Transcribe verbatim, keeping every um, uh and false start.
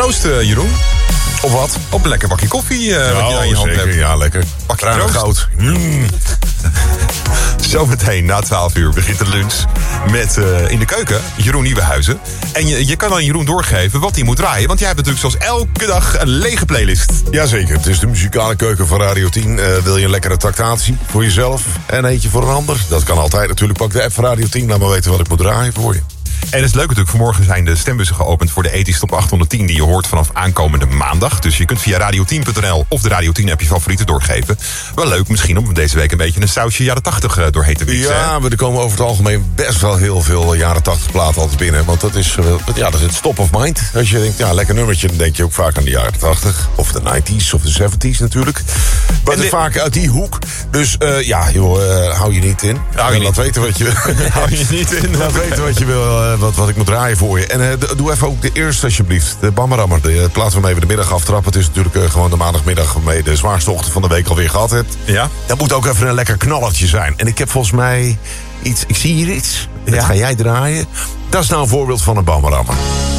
Proost, uh, Jeroen. Of wat? Op een lekker bakje koffie uh, ja, wat je aan je hand zeker, hebt. Ja, lekker. Bakje Bruin goud. Mm. Zometeen na twaalf uur begint de lunch met uh, in de keuken Jeroen Nieuwenhuizen. En je, je kan aan Jeroen doorgeven wat hij moet draaien. Want jij hebt natuurlijk zoals elke dag een lege playlist. Jazeker, het is de muzikale keuken van Radio tien. Uh, wil je een lekkere tractatie voor jezelf en eentje voor een ander? Dat kan altijd natuurlijk. Pak de app van Radio tien, laat maar weten wat ik moet draaien voor je. En het is leuk natuurlijk, vanmorgen zijn de stembussen geopend voor de Ethisch Top achthonderdtien... die je hoort vanaf aankomende maandag. Dus je kunt via radio tien punt n l of de Radio tien app je favorieten doorgeven. Wel leuk misschien om deze week een beetje een sausje jaren tachtig doorheen te mixen. Ja, maar er komen over het algemeen best wel heel veel jaren tachtig platen altijd binnen. Want dat is, ja, dat is het top of mind. Als je denkt, ja, lekker nummertje, dan denk je ook vaak aan de jaren tachtig. Of de negentiger of de zeventiger natuurlijk. Maar het is vaak uit die hoek. Dus uh, ja, joh, uh, hou je niet in. Hou je uh, laat niet. weten wat je... Hou je niet in. Laat weten wat je wil, uh, wat, wat ik moet draaien voor je. En uh, doe even ook de eerste alsjeblieft. De Bammerammer. De plaats waarmee we de middag aftrappen. Het is natuurlijk uh, gewoon de maandagmiddag waarmee je de zwaarste ochtend van de week alweer gehad hebt. Ja. Dat moet ook even een lekker knallertje zijn. En ik heb volgens mij iets... Ik zie hier iets. Dat Ja. ga jij draaien. Dat is nou een voorbeeld van een Bammerammer.